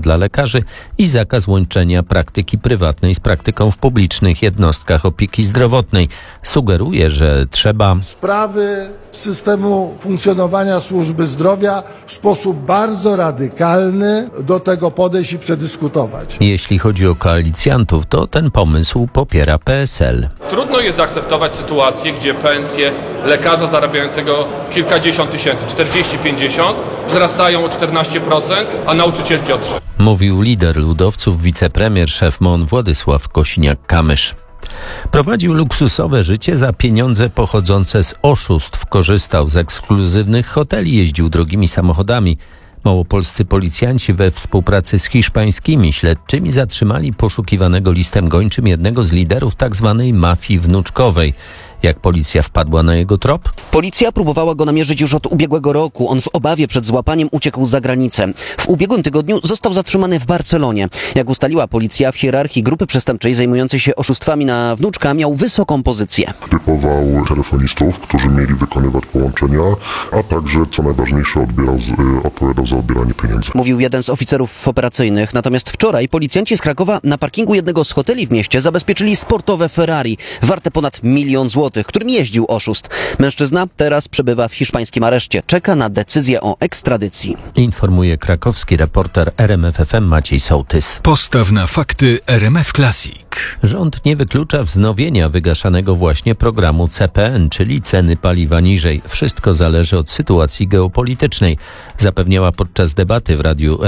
dla lekarzy i zakaz łączenia praktyki prywatnej z praktyką w publicznych jednostkach opieki zdrowotnej. Sugeruje, że trzeba sprawy systemu funkcjonowania służby zdrowia w sposób bardzo radykalny do tego podejść i przedyskutować. Jeśli chodzi o koalicjantów, to ten pomysł popiera PSL. Trudno jest zaakceptować sytuację, gdzie pensje lekarza zarabiającego kilkadziesiąt tysięcy, 40-50, wzrastają o 14%, a nauczycielki o 3%. Mówił lider ludowców, wicepremier, szef MON Władysław Kosiniak-Kamysz. Prowadził luksusowe życie za pieniądze pochodzące z oszustw. Korzystał z ekskluzywnych hoteli, jeździł drogimi samochodami. Małopolscy policjanci we współpracy z hiszpańskimi śledczymi zatrzymali poszukiwanego listem gończym jednego z liderów tzw. mafii wnuczkowej. Jak policja wpadła na jego trop? Policja próbowała go namierzyć już od ubiegłego roku. On w obawie przed złapaniem uciekł za granicę. W ubiegłym tygodniu został zatrzymany w Barcelonie. Jak ustaliła policja, w hierarchii grupy przestępczej zajmującej się oszustwami na wnuczka miał wysoką pozycję. Typował telefonistów, którzy mieli wykonywać połączenia, a także, co najważniejsze, odpowiadał za odbieranie pieniędzy. Mówił jeden z oficerów operacyjnych. Natomiast wczoraj policjanci z Krakowa na parkingu jednego z hoteli w mieście zabezpieczyli sportowe Ferrari, warte ponad 1 000 000 złotych, którym jeździł oszust. Mężczyzna teraz przebywa w hiszpańskim areszcie. Czeka na decyzję o ekstradycji. Informuje krakowski reporter RMF FM Maciej Sołtys. Postaw na fakty RMF Classic. Rząd nie wyklucza wznowienia wygaszanego właśnie programu CPN, czyli ceny paliwa niżej. Wszystko zależy od sytuacji geopolitycznej, zapewniała podczas debaty w radiu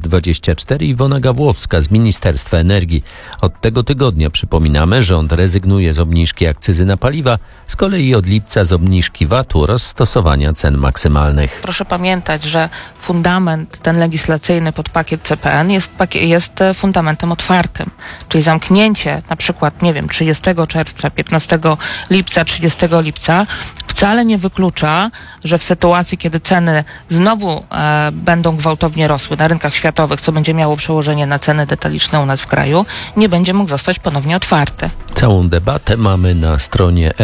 RMF24 Iwona Gawłowska z Ministerstwa Energii. Od tego tygodnia, przypominamy, rząd rezygnuje z obniżki akcyzy na paliwa, z kolei od lipca z obniżki VAT-u oraz stosowania cen maksymalnych. Proszę pamiętać, że fundament ten legislacyjny pod pakiet CPN jest fundamentem otwartym, czyli zamknięcie na przykład, 30 czerwca, 15 lipca, 30 lipca wcale nie wyklucza, że w sytuacji, kiedy ceny znowu będą gwałtownie rosły na rynkach światowych, co będzie miało przełożenie na ceny detaliczne u nas w kraju, nie będzie mógł zostać ponownie otwarty. Całą debatę mamy na stronie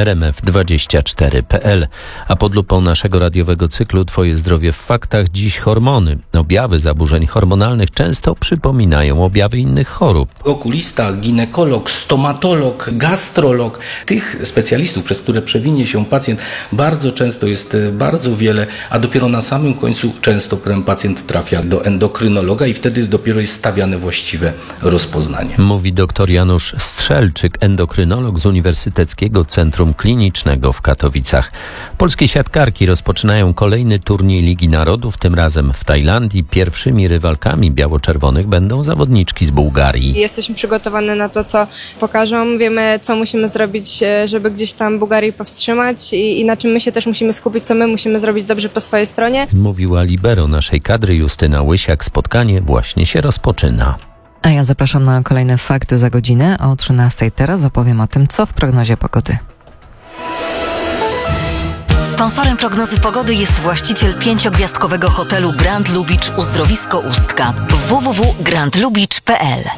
rmf24.pl, a pod lupą naszego radiowego cyklu Twoje zdrowie w faktach dziś hormony. Objawy zaburzeń hormonalnych często przypominają objawy innych chorób. Okulista, ginekolog, stomatolog, gastrolog, tych specjalistów, przez które przewinie się pacjent, bardzo często jest bardzo wiele, a dopiero na samym końcu często pacjent trafia do endokrynologa i wtedy dopiero jest stawiane właściwe rozpoznanie. Mówi dr Janusz Strzelczyk, endokrynolog z Uniwersyteckiego Centrum Klinicznego w Katowicach. Polskie siatkarki rozpoczynają kolejny turniej Ligi Narodów, tym razem w Tajlandii. Pierwszymi rywalkami biało-czerwonych będą zawodniczki z Bułgarii. Jesteśmy przygotowane na to, co pokażą. Wiemy, co musimy zrobić, żeby gdzieś tam Bułgarię powstrzymać i na czym my się też musimy skupić, co my musimy zrobić dobrze po swojej stronie. Mówiła libero naszej kadry Justyna Łysiak. Spotkanie właśnie się rozpoczyna. A ja zapraszam na kolejne fakty za godzinę. O 13:00 teraz opowiem o tym, co w prognozie pogody. Sponsorem prognozy pogody jest właściciel 5-gwiazdkowego hotelu Grand Lubicz Uzdrowisko Ustka. www.grandlubicz.pl.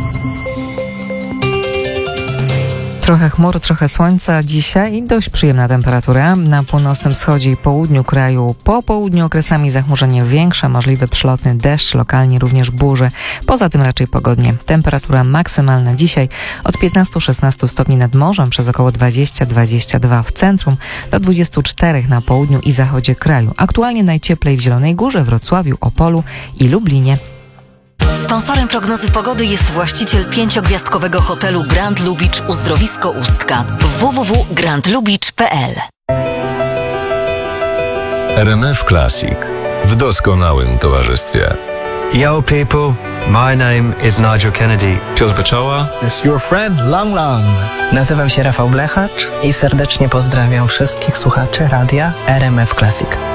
Trochę chmur, trochę słońca dzisiaj i dość przyjemna temperatura. Na północnym wschodzie i południu kraju po południu okresami zachmurzenie większe, możliwy przelotny deszcz, lokalnie również burze. Poza tym raczej pogodnie. Temperatura maksymalna dzisiaj od 15-16 stopni nad morzem, przez około 20-22 w centrum, do 24 na południu i zachodzie kraju. Aktualnie najcieplej w Zielonej Górze, Wrocławiu, Opolu i Lublinie. Sponsorem prognozy pogody jest właściciel 5-gwiazdkowego hotelu Grand Lubicz Uzdrowisko Ustka. www.grandlubicz.pl. RMF Classic w doskonałym towarzystwie. Yo people, my name is Nigel Kennedy. Piotr Beczoła. It's your friend Lang Lang. Nazywam się Rafał Blechacz i serdecznie pozdrawiam wszystkich słuchaczy radia RMF Classic.